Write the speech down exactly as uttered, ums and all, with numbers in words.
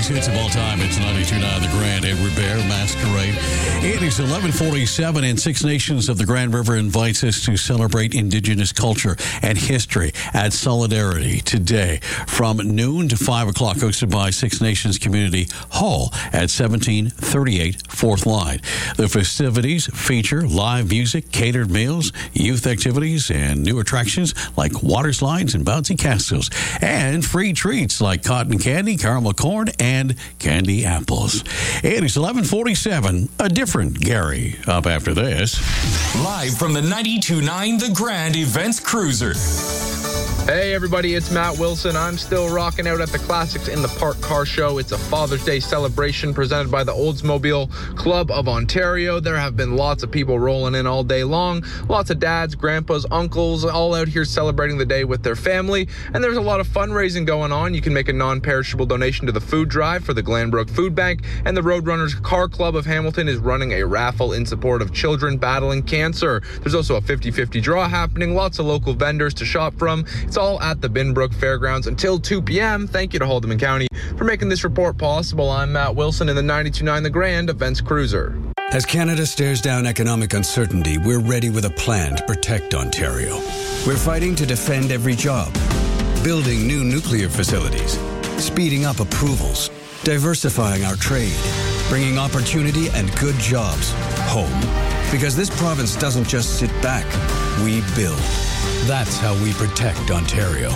greatest hits of all time. It's ninety-two point nine The Grand, Edward Bear, Masquerade. It is eleven forty-seven, and Six Nations of the Grand River invites us to celebrate Indigenous culture and history at Solidarity today from noon to five o'clock, hosted by Six Nations Community Hall at seventeen thirty-eight fourth Line. The festivities feature live music, catered meals, youth activities, and new attractions like water slides and bouncy castles, and free treats like cotton candy, caramel corn, and candy apples. It is eleven forty-seven, a different Gary up after this. Live from the ninety-two point nine The Grand Events Cruiser. Hey everybody, it's Matt Wilson. I'm still rocking out at the Classics in the Park Car Show. It's a Father's Day celebration presented by the Oldsmobile Club of Ontario. There have been lots of people rolling in all day long. Lots of dads, grandpas, uncles, all out here celebrating the day with their family. And there's a lot of fundraising going on. You can make a non-perishable donation to the food drive for the Glanbrook Food Bank. And the Roadrunners Car Club of Hamilton is running a raffle in support of children battling cancer. There's also a fifty-fifty draw happening. Lots of local vendors to shop from. It's all at the Binbrook Fairgrounds until two p.m. Thank you to Haldeman County for making this report possible. I'm Matt Wilson in the ninety-two point nine The Grand Events Cruiser. As Canada stares down economic uncertainty, we're ready with a plan to protect Ontario. We're fighting to defend every job, building new nuclear facilities, speeding up approvals, diversifying our trade, bringing opportunity and good jobs home. Because this province doesn't just sit back, we build. That's how we protect Ontario.